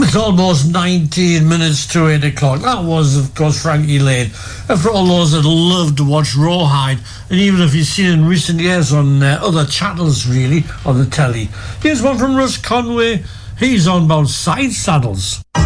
It's almost 19 minutes to 8 o'clock. That was, of course, Frankie Lane. And for all those that love to watch Rawhide, and even if you've seen it in recent years on other channels, really, on the telly. Here's one from Russ Conway. He's on about side saddles.